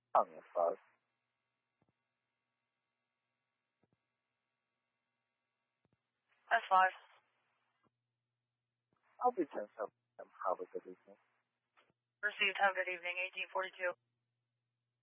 F5. F5. I'll be 10-7. Have a good evening. Received. Have a good evening. 1842.